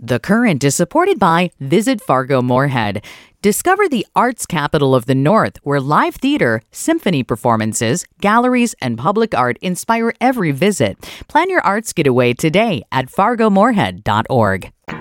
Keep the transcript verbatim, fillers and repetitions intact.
The Current is supported by Visit Fargo Moorhead. Discover the arts capital of the North, where live theater, symphony performances, galleries, and public art inspire every visit. Plan your arts getaway today at fargo moorhead dot org.